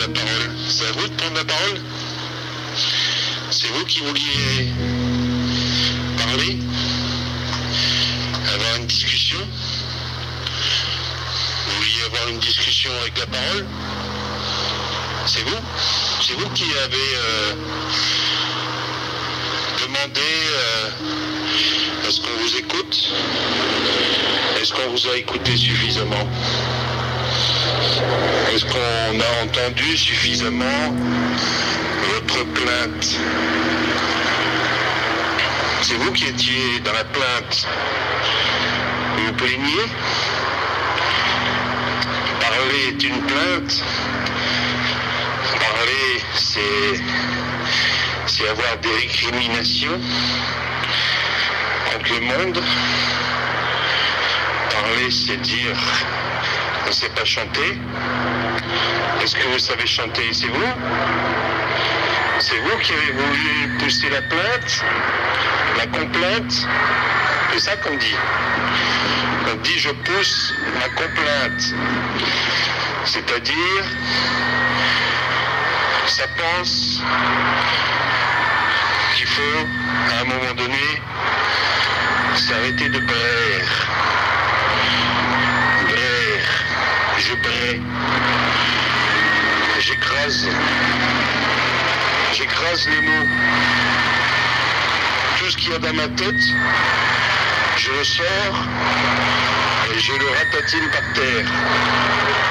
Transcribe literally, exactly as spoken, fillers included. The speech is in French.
la parole. C'est à vous de prendre la parole? C'est vous qui vouliez parler? Avoir une discussion? Vous vouliez avoir une discussion avec la parole? C'est vous? C'est vous qui avez euh, demandé euh, à ce qu'on vous écoute? Est-ce qu'on vous a écouté suffisamment? Est-ce qu'on a entendu suffisamment votre plainte? C'est vous qui étiez dans la plainte. Vous vous plaignez? Parler est une plainte. Parler, c'est, c'est avoir des récriminations contre le monde. Parler, c'est dire on ne sait pas chanter. Est-ce que vous savez chanter? C'est vous? C'est vous qui avez voulu pousser la plainte, la complainte? C'est ça qu'on dit. On dit je pousse ma complainte. C'est-à-dire, ça pense qu'il faut, à un moment donné, s'arrêter de braire. Braire. Je brais. J'écrase. J'écrase les mots. Tout ce qu'il y a dans ma tête, je le sors et je le ratatine par terre.